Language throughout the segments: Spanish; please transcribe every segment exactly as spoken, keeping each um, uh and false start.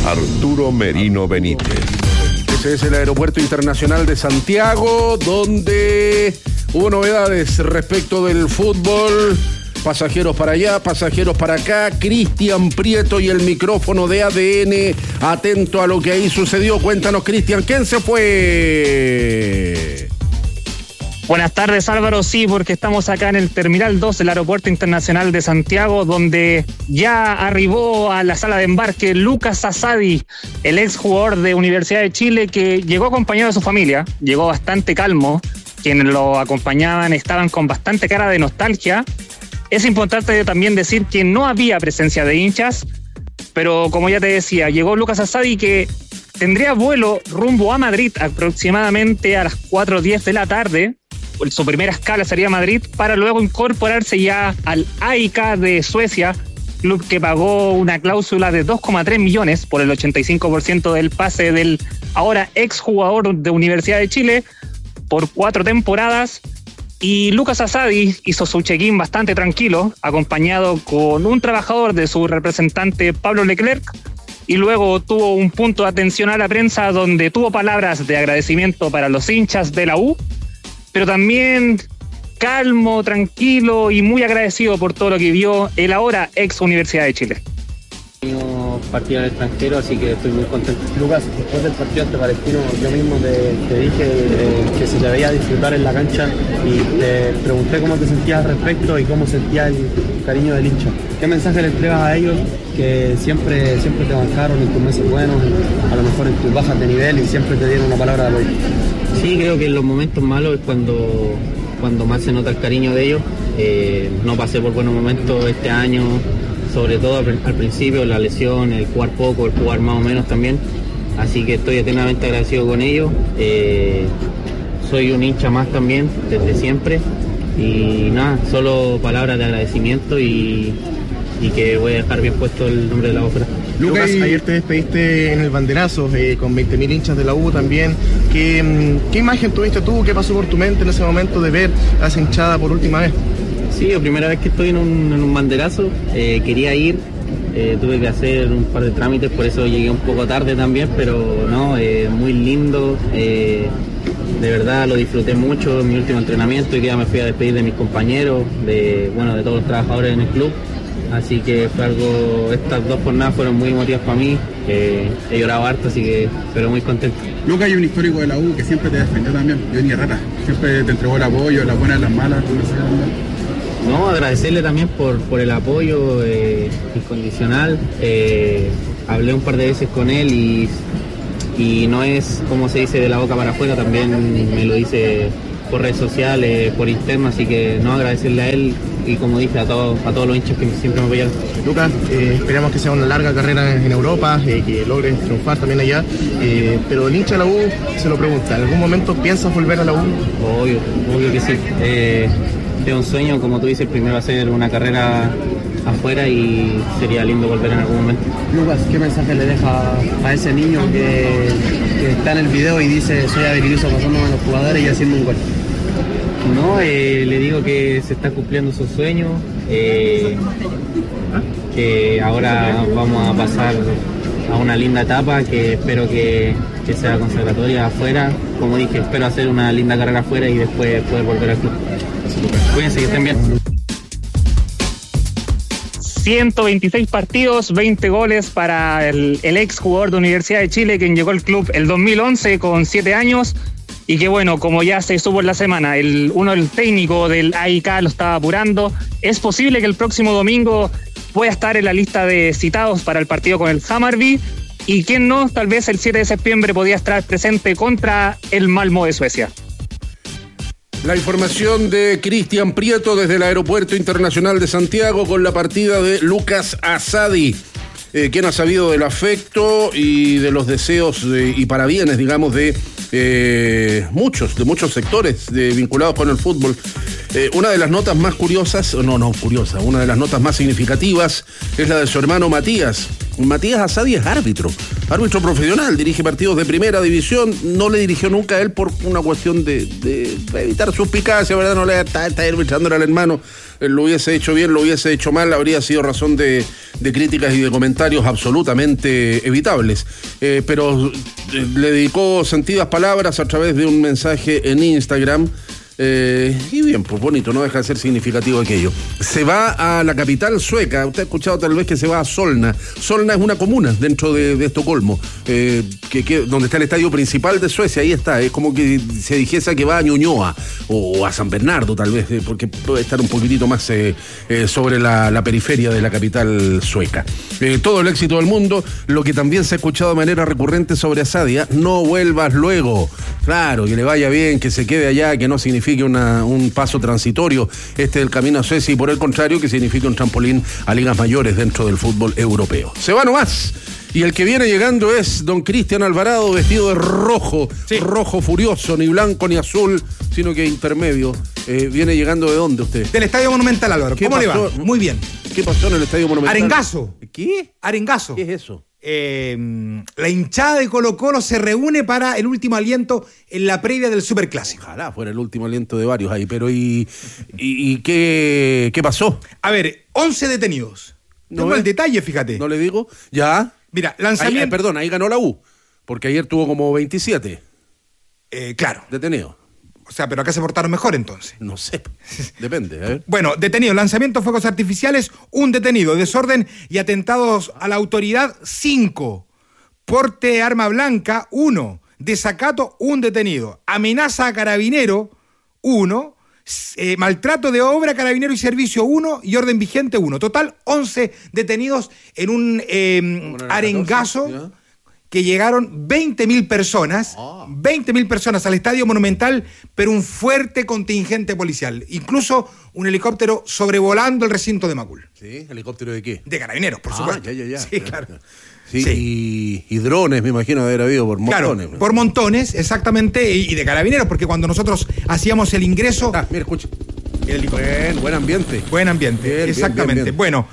Arturo Merino Benítez. Ese es el Aeropuerto Internacional de Santiago, donde hubo novedades respecto del fútbol. Pasajeros para allá, pasajeros para acá. Cristian Prieto y el micrófono de A D N. Atento a lo que ahí sucedió. Cuéntanos, Cristian, ¿quién se fue? Buenas tardes, Álvaro. Sí, porque estamos acá en el Terminal dos del Aeropuerto Internacional de Santiago, donde ya arribó a la sala de embarque Lucas Asadi, el exjugador de Universidad de Chile, que llegó acompañado de su familia. Llegó bastante calmo. Quienes lo acompañaban estaban con bastante cara de nostalgia. Es importante también decir que no había presencia de hinchas, pero como ya te decía, llegó Lucas Asadi, que tendría vuelo rumbo a Madrid aproximadamente a las cuatro diez de la tarde. Su primera escala sería Madrid, para luego incorporarse ya al A I K de Suecia, club que pagó una cláusula de dos coma tres millones por el ochenta y cinco por ciento del pase del ahora exjugador de Universidad de Chile por cuatro temporadas. Y Lucas Asadi hizo su check-in bastante tranquilo, acompañado con un trabajador de su representante Pablo Leclerc, y luego tuvo un punto de atención a la prensa donde tuvo palabras de agradecimiento para los hinchas de la U, pero también calmo, tranquilo y muy agradecido por todo lo que vio el ahora ex Universidad de Chile. Partido en el extranjero, así que estoy muy contento. Lucas, después del partido ante Palestino, yo mismo te, te dije eh, que se te veía disfrutar en la cancha y te pregunté cómo te sentías al respecto y cómo sentías el cariño del hincha. ¿Qué mensaje le entregas a ellos que siempre, siempre te bancaron en tus meses buenos, a lo mejor en tus bajas de nivel y siempre te dieron una palabra de apoyo? Sí, creo que en los momentos malos es cuando, cuando más se nota el cariño de ellos. Eh, no pasé por buenos momentos este año, sobre todo al principio, la lesión, el jugar poco, el jugar más o menos también, así que estoy eternamente agradecido con ellos. Eh, soy un hincha más también, desde siempre, y nada, solo palabras de agradecimiento y, y que voy a dejar bien puesto el nombre de la ópera. Lucas, ayer te despediste en el banderazo eh, con veinte mil hinchas de la U también. ¿Qué, ¿Qué imagen tuviste tú? ¿Qué pasó por tu mente en ese momento de ver a esa hinchada por última vez? Sí, la primera vez que estoy en un, en un banderazo, eh, quería ir, eh, tuve que hacer un par de trámites, por eso llegué un poco tarde también, pero no, eh, muy lindo, eh, de verdad lo disfruté mucho en mi último entrenamiento y que ya me fui a despedir de mis compañeros, de bueno de todos los trabajadores en el club, así que fue algo, estas dos jornadas fueron muy emotivas para mí, eh, he llorado harto, así que pero muy contento. Lucas, hay un histórico de la U que siempre te defendió también, Johnny Herrera, siempre te entregó el apoyo, las buenas, las malas, ¿cómo se llama? No, agradecerle también por, por el apoyo eh, incondicional. Eh, hablé un par de veces con él y, y no es como se dice de la boca para afuera, también me lo dice por redes sociales, por interno, así que no, agradecerle a él y como dije a todos a todos los hinchas que siempre me apoyaron. Lucas, eh, esperamos que sea una larga carrera en Europa, eh, que logres triunfar también allá, eh, pero el hincha de la U se lo pregunta, ¿en algún momento piensas volver a la U? Obvio, obvio que sí. Eh, es un sueño, como tú dices, primero hacer una carrera afuera y sería lindo volver en algún momento. Lucas, ¿qué mensaje le deja a ese niño que, que está en el video y dice soy habilidoso pasando a los jugadores y haciendo un gol? No, eh, le digo que se está cumpliendo su sueño, eh, que ahora vamos a pasar a una linda etapa que espero que, que sea consagratoria afuera. Como dije, espero hacer una linda carrera afuera y después poder volver al club. Cuídense, que estén bien. ciento veintiséis partidos, veinte goles para el, el ex jugador de Universidad de Chile, quien llegó al club el dos mil once con siete años y que bueno, como ya se supo en la semana, el, uno del técnico del A I K lo estaba apurando. Es posible que el próximo domingo pueda estar en la lista de citados para el partido con el Hammarby y quien no, tal vez el siete de septiembre podía estar presente contra el Malmö de Suecia. La información de Cristian Prieto desde el Aeropuerto Internacional de Santiago con la partida de Lucas Asadi, eh, quien ha sabido del afecto y de los deseos de, y parabienes, digamos, de eh, muchos, de muchos sectores de, vinculados con el fútbol. Eh, una de las notas más curiosas, no, no curiosa, una de las notas más significativas es la de su hermano Matías, Matías Asadi es árbitro, árbitro profesional, dirige partidos de primera división, no le dirigió nunca a él por una cuestión de, de, de evitar suspicacia, ¿verdad? No le está, está arbitrándole al hermano, él lo hubiese hecho bien, lo hubiese hecho mal, habría sido razón de, de críticas y de comentarios absolutamente evitables. Eh, pero eh, le dedicó sentidas palabras a través de un mensaje en Instagram. Eh, y bien, pues bonito, no deja de ser significativo aquello. Se va a la capital sueca. Usted ha escuchado tal vez que se va a Solna. Solna es una comuna dentro de, de Estocolmo, eh, que, que, donde está el estadio principal de Suecia. Ahí está, es como que se dijese que va a Ñuñoa o, o a San Bernardo tal vez, eh, porque puede estar un poquitito más eh, eh, sobre la, la periferia de la capital sueca. Eh, todo el éxito del mundo. Lo que también se ha escuchado de manera recurrente sobre Asadia: no vuelvas luego. Claro, que le vaya bien, que se quede allá, que no significa Una, un paso transitorio este del camino a Suecia, y por el contrario que significa un trampolín a ligas mayores dentro del fútbol europeo. Se va nomás, y el que viene llegando es don Cristian Alvarado, vestido de rojo, sí. rojo furioso, ni blanco ni azul, sino que intermedio. Eh, ¿Viene llegando de dónde usted? Del Estadio Monumental, Álvaro. ¿Cómo pasó? Le va? Muy bien. ¿Qué pasó en el Estadio Monumental? Arengazo. ¿Qué? Arengazo. ¿Qué es eso? Eh, la hinchada de Colo-Colo se reúne para el último aliento en la previa del Superclásico. Ojalá fuera el último aliento de varios ahí, pero ¿y, y, y qué, qué pasó? A ver, once detenidos. No Tengo el detalle, fíjate. ¿No le digo? Ya. Mira, lanzamiento... Ahí, eh, perdón, ahí ganó la U, porque ayer tuvo como veintisiete. Eh, claro. Detenidos. O sea, pero acá se portaron mejor entonces. No sé, depende. A ver. Bueno, detenidos, lanzamiento de fuegos artificiales, un detenido, desorden y atentados a la autoridad, cinco. Porte de arma blanca, uno. Desacato, un detenido. Amenaza a carabinero, uno. Eh, maltrato de obra, carabinero y servicio, uno. Y orden vigente, uno. Total, once detenidos en un eh, arengazo. ¿Ya? Que llegaron veinte mil personas, oh. veinte mil personas al Estadio Monumental, pero un fuerte contingente policial. Incluso un helicóptero sobrevolando el recinto de Macul. ¿Sí? ¿Helicóptero de qué? De carabineros, por ah, supuesto. Ya, ya, ya. Sí, claro. Sí, sí. Y, y drones, me imagino, de haber habido por montones. Claro, por montones, exactamente, y, y de carabineros, porque cuando nosotros hacíamos el ingreso... Ah, mira, escucha. El buen, buen ambiente. Buen ambiente, bien, exactamente. Bien, bien, bien. Bueno,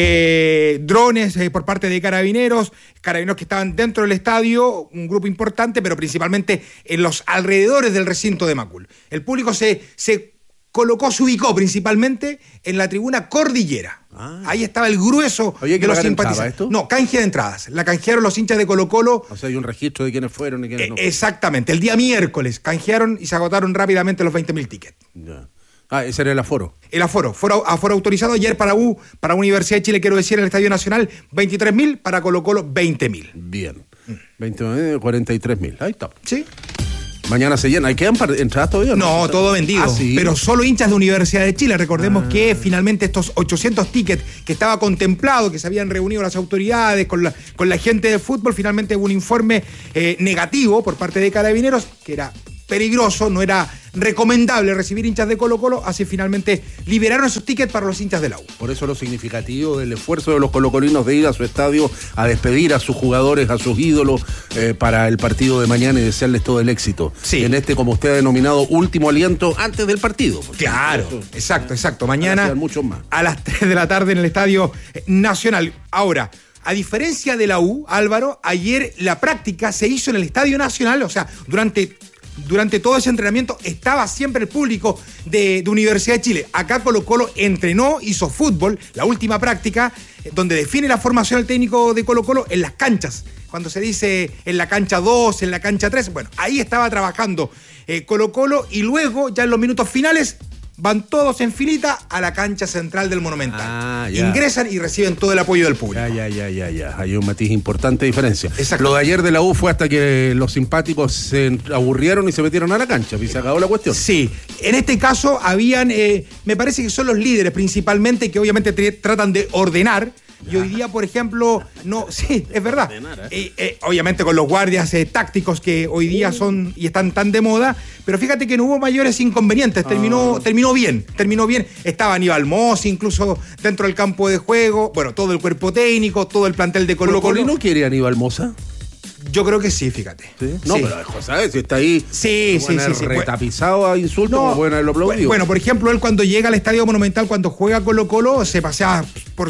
eh, drones eh, por parte de carabineros, carabineros que estaban dentro del estadio, un grupo importante, pero principalmente en los alrededores del recinto de Macul. El público se, se colocó, se ubicó principalmente en la tribuna Cordillera. Ah. Ahí estaba el grueso de los simpatizantes. No, canje de entradas. La canjearon los hinchas de Colo-Colo. O sea, hay un registro de quiénes fueron y quiénes eh, no. Exactamente. El día miércoles canjearon y se agotaron rápidamente los veinte mil tickets. Ya. Ah, ese era el aforo. El aforo, foro, aforo autorizado ayer para U, para Universidad de Chile, quiero decir, en el Estadio Nacional, veintitrés mil, para Colo-Colo, veinte mil. Bien. Mm. veinte, cuarenta y tres mil. Ahí está. Sí. Mañana se llena. ¿Hay que entradas todavía? No, no, todo vendido. Ah, ¿sí? Pero solo hinchas de Universidad de Chile. Recordemos ah. que finalmente estos ochocientos tickets que estaba contemplado, que se habían reunido las autoridades con la, con la gente de fútbol, finalmente hubo un informe eh, negativo por parte de Carabineros, que era peligroso, no era recomendable recibir hinchas de Colo-Colo, así finalmente liberaron esos tickets para los hinchas de la U. Por eso lo significativo del esfuerzo de los colocolinos de ir a su estadio a despedir a sus jugadores, a sus ídolos eh, para el partido de mañana y desearles todo el éxito. Sí. En este, como usted ha denominado, último aliento antes del partido. Claro, eso, exacto, exacto. Mañana muchos más. A las tres de la tarde en el Estadio Nacional. Ahora, a diferencia de la U, Álvaro, ayer la práctica se hizo en el Estadio Nacional, o sea, durante... Durante todo ese entrenamiento estaba siempre el público de, de Universidad de Chile. Acá Colo-Colo entrenó, hizo fútbol, la última práctica, donde define la formación del técnico de Colo-Colo en las canchas. Cuando se dice en la cancha dos, en la cancha tres, bueno, ahí estaba trabajando eh, Colo-Colo y luego, ya en los minutos finales, van todos en filita a la cancha central del Monumental. Ah, ya. Ingresan y reciben todo el apoyo del público. Ya, ya, ya, ya, ya. Hay un matiz importante de diferencia. Exacto. Lo de ayer de la U fue hasta que los simpáticos se aburrieron y se metieron a la cancha y se acabó la cuestión. Sí. En este caso habían, eh, me parece que son los líderes principalmente que obviamente t- tratan de ordenar. Y hoy día, por ejemplo, no, sí, es verdad. Eh, eh, obviamente con los guardias eh, tácticos que hoy día son y están tan de moda, pero fíjate que no hubo mayores inconvenientes. Terminó, ah. terminó bien, terminó bien. Estaba Aníbal Mossi incluso dentro del campo de juego. Bueno, todo el cuerpo técnico, todo el plantel de Colo-Colo. ¿Colo-Colo no quiere Aníbal Mosa? Yo creo que sí, fíjate. ¿Sí? No, sí. pero ¿sabes? Si está ahí sí, sí, sí, sí. retapizado a insultos, no, como pueden haberlo aplaudido. Bueno, por ejemplo, él cuando llega al Estadio Monumental, cuando juega Colo-Colo, se pasea por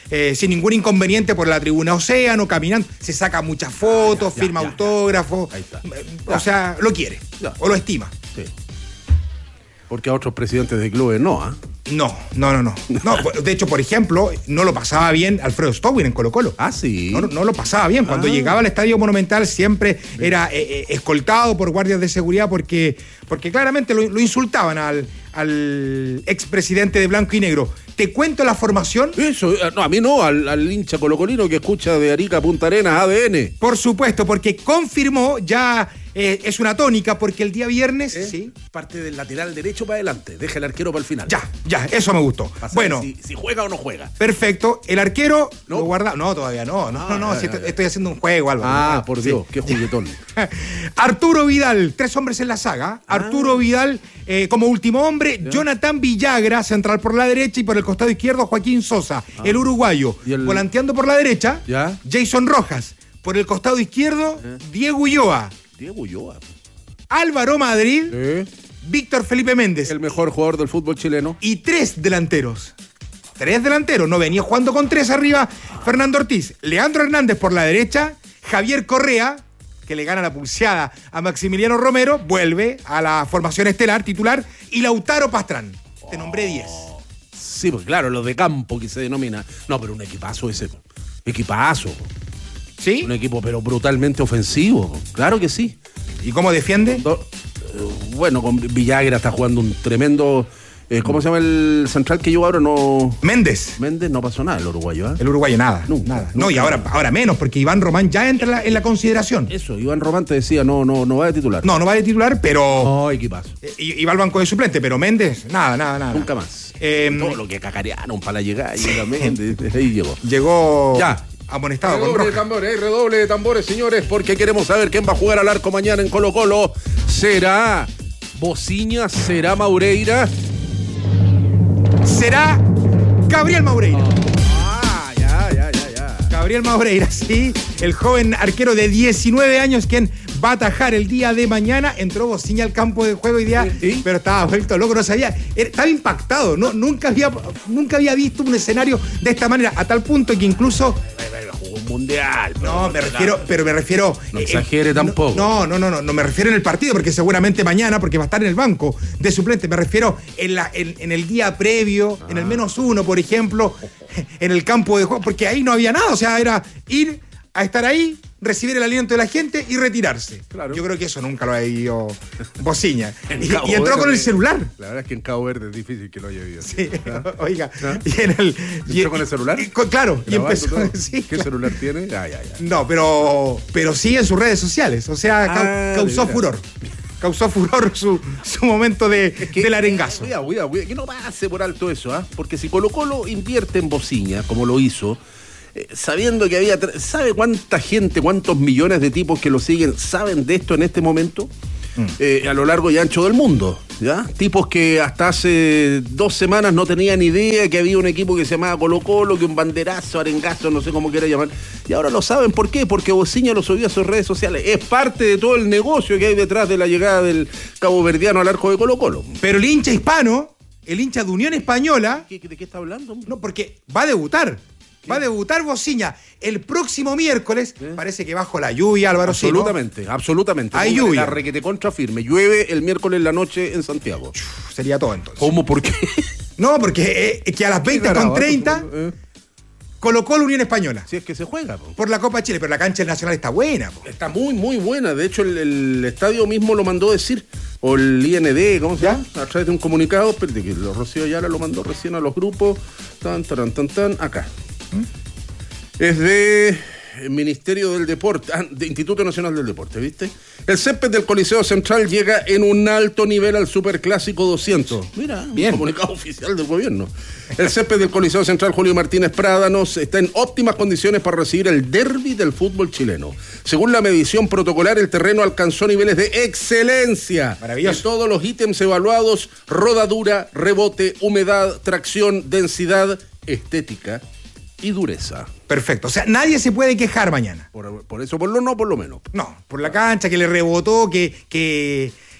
eh, sin ningún inconveniente por la tribuna Océano, caminando, se saca muchas fotos, ya, firma ya, autógrafos, ya. Ahí está. o sea, lo quiere, Ya. o lo estima. Sí. Porque a otros presidentes de clubes no, ¿ah? No, no, no, no. no. De hecho, por ejemplo, no lo pasaba bien Alfredo Stowin en Colo-Colo. Ah, sí. No, no lo pasaba bien. Cuando Ah. llegaba al Estadio Monumental siempre era eh, eh, escoltado por guardias de seguridad porque, porque claramente lo, lo insultaban al, al expresidente de Blanco y Negro. ¿Te cuento la formación? Eso, eh, no, a mí no, al, al hincha colocolino que escucha de Arica a Punta Arenas, A D N. Por supuesto, porque confirmó ya, eh, es una tónica, porque el día viernes, ¿Eh? sí. Parte del lateral derecho para adelante, deja el arquero para el final. Ya, ya, eso me gustó. Para saber Bueno, si, si juega o no juega. perfecto. El arquero No. lo guarda. No, todavía no. No, Ah, no, no. ya, si ya, estoy, ya. estoy haciendo un juego, Álvaro. Ah, por Sí. Dios, qué juguetón. Arturo Vidal, tres hombres en la saga. Ah. Arturo Vidal eh, como último hombre. Jonathan Villagra, central por la derecha. Y por el costado izquierdo, Joaquín Sosa, el uruguayo. ¿Y el- Volanteando por la derecha, ¿Ya? Jason Rojas. Por el costado izquierdo, Diego Ulloa. Diego Ulloa. Álvaro Madrid, ¿Eh? Víctor Felipe Méndez. El mejor jugador del fútbol chileno. Y tres delanteros. Tres delanteros. No venía jugando con tres arriba Fernando Ortiz. Leandro Hernández por la derecha. Javier Correa, que le gana la pulseada a Maximiliano Romero, vuelve a la formación estelar titular. Y Lautaro Pastrán. Te nombré diez. Sí, pues claro, los de campo que se denomina. No, pero un equipazo ese. Equipazo. ¿Sí? Un equipo, pero brutalmente ofensivo. Claro que sí. ¿Y cómo defiende? Do- eh, bueno, con Villagra está jugando un tremendo. eh, ¿Cómo se llama el central que yo ahora no. Méndez. Méndez no pasó nada, el uruguayo, ¿eh? El uruguayo nada. Nunca, nada. nunca. No, y ahora, ahora menos, porque Iván Román ya entra en la, en la consideración. Eso, Iván Román te decía, no, no, no va de titular. No, no va de titular, pero. Oh, equipazo. eh, y, y va al banco de suplente, pero Méndez, nada, nada, nada. Nunca más. Eh, Todo lo que cacarearon para la llegada y llega Méndez, ahí llegó. Llegó Ya. amonestado con Redoble de roja. tambores, eh, redoble de tambores, señores, porque queremos saber quién va a jugar al arco mañana en Colo Colo. ¿Será Bociña? ¿Será Maureira? Será Gabriel Maureira. Ah, ya, ya, ya, ya. Gabriel Maureira, sí, el joven arquero de diecinueve años quien va a atajar el día de mañana. Entró Bociña al campo de juego hoy día, ¿Sí? pero estaba vuelto loco, no sabía, era- estaba impactado, no, nunca, había, nunca había visto un escenario de esta manera, a tal punto que incluso... Jugó un mundial. pero No, me refiero, pero me refiero... No eh, exagere eh, tampoco. No, no, no, no, no me refiero en el partido, porque seguramente mañana, porque va a estar en el banco de suplente, me refiero en, la, en, en el día previo, en el Ah. menos uno, por ejemplo, en el campo de juego, porque ahí no había nada, o sea, era ir a estar ahí, recibir el aliento de la gente y retirarse. Claro. Yo creo que eso nunca lo ha vivido Bociña. En Y, Cabo y entró Verde, con el celular. La verdad es que en Cabo Verde es difícil que lo haya vivido. Sí, oiga. ¿Ah? Y en el, y- ¿Entró con el celular? y con- claro, y Grabando empezó. todo. Sí, ¿Qué claro. celular tiene? Ya, ya, ya. No, pero, pero sí en sus redes sociales. O sea, cau- Ah, causó de veras. furor. Causó furor su, su momento de, del arengazo. Cuidado, cuidado, cuidado, que no pase por alto eso, ¿ah? Porque si Colo Colo invierte en Bociña, como lo hizo, eh, sabiendo que había... tra- ¿Sabe cuánta gente, cuántos millones de tipos que lo siguen saben de esto en este momento? Eh, a lo largo y ancho del mundo, ¿ya? Tipos que hasta hace dos semanas no tenían idea que había un equipo que se llamaba Colo Colo, que un banderazo, arengazo, no sé cómo quiera llamar, y ahora lo saben. ¿Por qué? Porque Bociña lo subió a sus redes sociales. Es parte de todo el negocio que hay detrás de la llegada del caboverdiano al arco de Colo Colo. Pero el hincha hispano, el hincha de Unión Española, ¿Qué- ¿De qué está hablando? no, porque va a debutar. Va a debutar Bociña el próximo miércoles. ¿Eh? Parece que bajo la lluvia, Álvaro. sí, ¿no? Absolutamente, absolutamente. Hay Póngale lluvia. La requete contra firme. Llueve el miércoles en la noche en Santiago. Sería todo entonces. ¿Cómo? ¿Por qué? No, porque eh, que a las veinte con treinta Eh, colocó la Unión Española. Si es que se juega, po. Por la Copa Chile, pero la cancha del Nacional está buena. Po. Está muy, muy buena. De hecho, el, el estadio mismo lo mandó decir. O el I N D, ¿cómo se ¿Ya? llama? A través de un comunicado. Espérate, que lo Rocío Ayala lo mandó recién a los grupos. Tan, tan, tan, tan. Acá. Es de Ministerio del Deporte, ah, de Instituto Nacional del Deporte, ¿viste? El césped del Coliseo Central llega en un alto nivel al Superclásico doscientos. Mira, Bien. un comunicado oficial del gobierno. El césped del Coliseo Central Julio Martínez Prádanos está en óptimas condiciones para recibir el derbi del fútbol chileno. Según la medición protocolar, el terreno alcanzó niveles de excelencia. Maravilloso. En todos los ítems evaluados: rodadura, rebote, humedad, tracción, densidad, estética y dureza. Perfecto. O sea, nadie se puede quejar mañana. Por, por eso, por lo no, por lo menos. No, por la cancha, que le rebotó, que, que,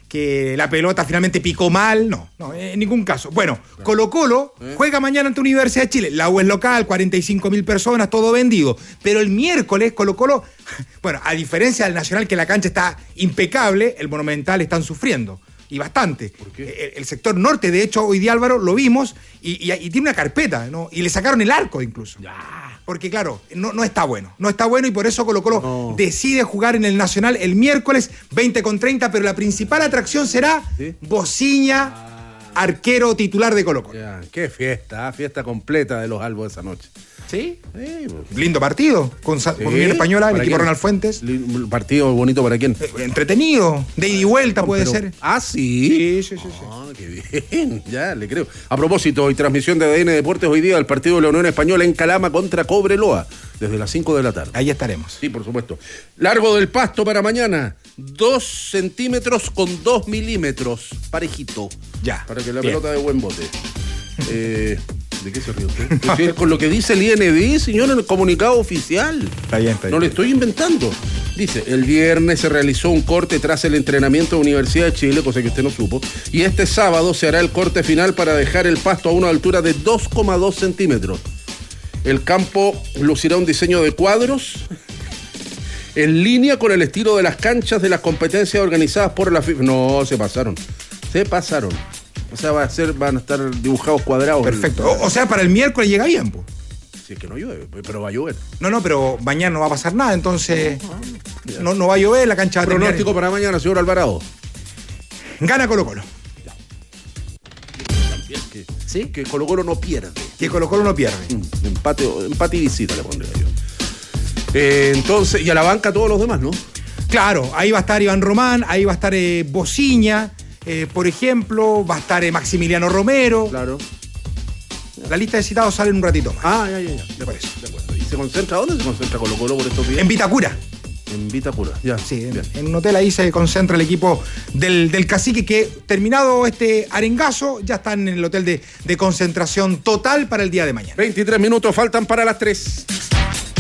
que la pelota finalmente picó mal, no, no, en ningún caso. Bueno, Colo Colo ¿Eh? juega mañana ante Universidad de Chile, la U es local, cuarenta y cinco mil personas, todo vendido, pero el miércoles Colo Colo, bueno, a diferencia del Nacional que la cancha está impecable, el Monumental están sufriendo. Y bastante. ¿Por qué? El, el sector norte, de hecho, hoy día Álvaro lo vimos y, y, y tiene una carpeta, ¿no? Y le sacaron el arco incluso. Ya. Porque, claro, no, no está bueno. No está bueno y por eso Colo Colo no. decide jugar en el Nacional el miércoles veinte con treinta, pero la principal atracción será ¿Sí? Bociña, ah. arquero titular de Colo Colo. Ya. Qué fiesta, fiesta completa de los albos esa noche. ¿Sí? Sí, pues. Lindo partido, con, sí, con Unión Española, el equipo quién? Ronald Fuentes. Partido bonito para quién. Eh, entretenido, de ida y vuelta no, puede pero, ser. Ah, sí. Sí, sí, sí. Ah, sí. Qué bien, ya le creo. A propósito, y transmisión de A D N Deportes hoy día, el partido de la Unión Española en Calama contra Cobreloa, desde las cinco de la tarde. Ahí estaremos. Sí, por supuesto. Largo del pasto para mañana, dos centímetros con dos milímetros, parejito. Ya. Para que la bien. pelota de buen bote. Eh... ¿De qué se ríe usted? No. Con lo que dice el I N D, señor, en el comunicado oficial. Está bien, está bien. No le estoy inventando. Dice, el viernes se realizó un corte tras el entrenamiento de Universidad de Chile, cosa que usted no supo, y este sábado se hará el corte final para dejar el pasto a una altura de dos coma dos centímetros. El campo lucirá un diseño de cuadros en línea con el estilo de las canchas de las competencias organizadas por la FIFA. No, se pasaron. Se pasaron. O sea, va a ser, van a estar dibujados cuadrados. Perfecto. O, o sea, para el miércoles llega bien, po. Si es que no llueve, pero va a llover. No, no, pero mañana no va a pasar nada, entonces no, no, no va a llover, la cancha va a terminar. Pronóstico para mañana, señor Alvarado. Gana Colo Colo. Que, ¿Sí? Que Colo Colo no pierde. Que Colo Colo no pierde. Mm, empate, empate y visita le pondría yo. Eh, entonces, y a la banca todos los demás, ¿no? Claro, ahí va a estar Iván Román, ahí va a estar eh, Bociña. Eh, por ejemplo, va a estar eh, Maximiliano Romero. Claro. La lista de citados sale en un ratito más. Ah, ya, ya, ya. De acuerdo, de acuerdo. ¿Y se concentra dónde se concentra Colo Colo por estos días? En Vitacura. En Vitacura, ya. Sí, en, en un hotel ahí se concentra el equipo del, del Cacique, que terminado este arengazo, ya están en el hotel de, de concentración total para el día de mañana. veintitrés minutos faltan para las tres.